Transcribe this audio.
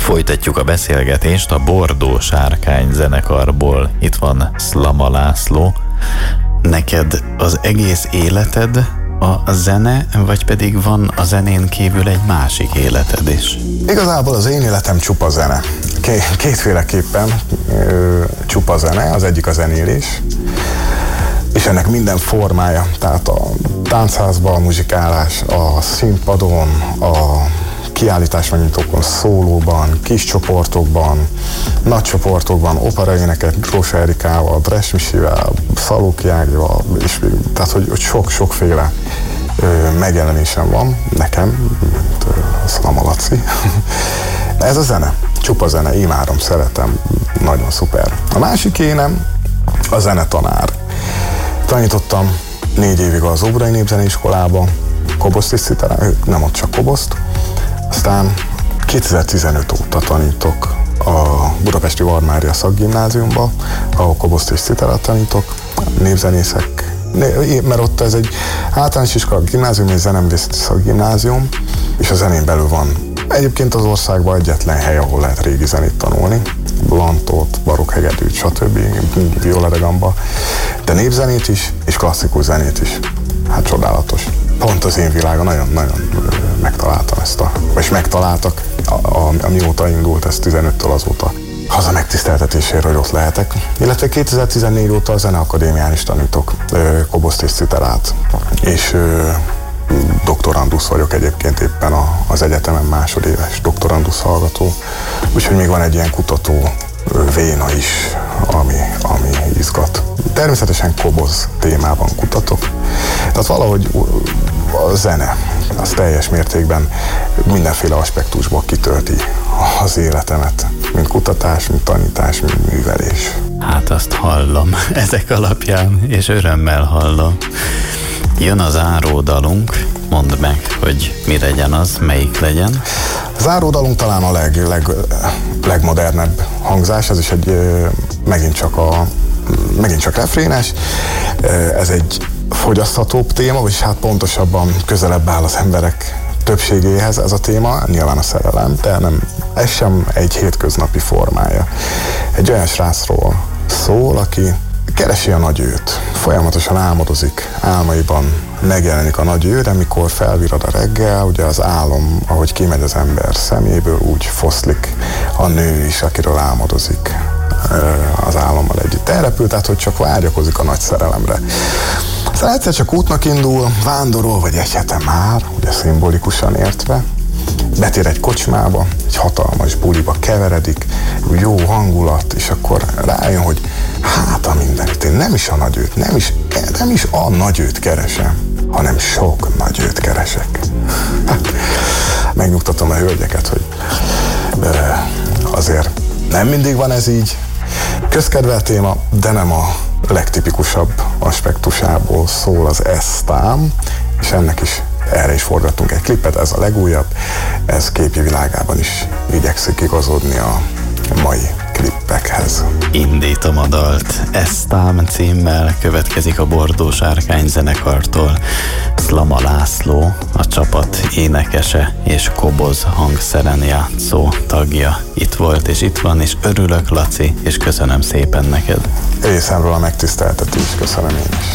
Folytatjuk a beszélgetést a Bordó Sárkány zenekarból. Itt van Szlama László. Neked az egész életed a zene, vagy pedig van a zenén kívül egy másik életed is? Igazából az én életem csupa zene. Kétféleképpen csupa zene, az egyik a zenélés, és ennek minden formája, tehát a táncházban, a muzsikálás, a színpadon, a kiállításmegnyitókon, szólóban, kis csoportokban, nagy csoportokban, operaéneket Grósa Erikával, Bress Misivel, Szalóki Ágival, és tehát, hogy sokféle megjelenésem van nekem, mint Szlama Laci. Ez a zene, csupa zene, imádom, szeretem, nagyon szuper. A másik énem a zenetanár. Tanítottam 4 évig az Óbudai Népzeneiskolában, koboszt és citerát, nem ott csak koboszt. Aztán 2015 óta tanítok a Budapesti Varmária Szakgimnáziumba, ahol koboszt és citerát tanítok, népzenészek, mert ott ez egy általános iskola, gimnázium és zeneművészeti szakgimnázium, és a zenén belül van egyébként az országban egyetlen hely, ahol lehet régi zenét tanulni, blantót, barokk hegedűt, stb. Viola da gamba, de népzenét is, és klasszikus zenét is. Hát csodálatos. Pont az én világa, nagyon-nagyon megtaláltam ezt és megtaláltak, amióta indult ez 15-től azóta. Haza megtiszteltetésére, hogy ott lehetek. Illetve 2014 óta a Zeneakadémián is tanítok koboszt és citerát, és doktorandusz vagyok egyébként éppen az egyetemen, másodéves doktorandusz hallgató. Úgyhogy még van egy ilyen kutató véna is, ami izgat. Természetesen koboz témában kutatok. Tehát valahogy a zene az teljes mértékben mindenféle aspektusból kitölti az életemet, mint kutatás, mint tanítás, mint művelés. Hát azt hallom ezek alapján, és örömmel hallom. Jön az záródalunk, mondd meg, hogy mi legyen az, melyik legyen. A záródalunk talán a legmodernebb hangzás, ez is egy megint csak refrénes. Ez egy fogyaszthatóbb téma, vagyis hát pontosabban közelebb áll az emberek többségéhez ez a téma, nyilván a szerelem, de ez sem egy hétköznapi formája. Egy olyan srácról szól, aki keresi a nagy őt, folyamatosan álmodozik, álmaiban megjelenik a nagy ő, de mikor felvirad a reggel, ugye az álom, ahogy kimegy az ember szeméből, úgy foszlik a nő is, akiről álmodozik az álommal együtt. Elrepül, tehát hogy csak vágyakozik a nagy szerelemre. Aztán egyszer csak útnak indul, vándorol, vagy egy hete már, ugye szimbolikusan értve, betér egy kocsmába, egy hatalmas buliba keveredik, jó hangulat, és akkor rájön, hogy hát a mindenit, én nem is a nagyőt, nem is a nagyőt keresem, hanem sok nagyőt keresek. Megnyugtatom a hölgyeket, hogy azért nem mindig van ez így. Közkedvelt téma, de nem a legtipikusabb aspektusából szól az esztám, és ennek is erre is forgattunk egy klipet, ez a legújabb, ez képi világában is igyekszik igazodni a mai klippekhez. Indítom a dalt. Esztám címmel következik a Bordó Sárkány zenekartól. Szlama László, a csapat énekese és koboz hangszeren játszó tagja. Itt volt és itt van, és örülök, Laci, és köszönöm szépen neked. Részemről a megtiszteltetés, köszönöm én is.